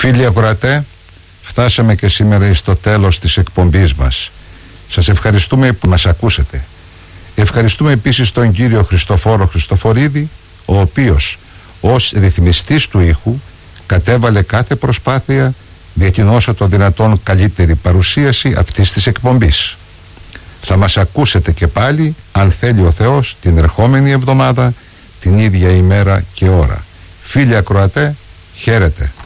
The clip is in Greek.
Φίλοι ακροατέ, φτάσαμε και σήμερα στο τέλος της εκπομπής μας. Σας ευχαριστούμε που μας ακούσατε. Ευχαριστούμε επίσης τον κύριο Χριστοφόρο Χριστοφορίδη, ο οποίος ως ρυθμιστής του ήχου κατέβαλε κάθε προσπάθεια διακοινώσω το δυνατόν καλύτερη παρουσίαση αυτής της εκπομπής. Θα μας ακούσετε και πάλι, αν θέλει ο Θεός, την ερχόμενη εβδομάδα, την ίδια ημέρα και ώρα. Φίλοι ακροατέ, χαίρετε.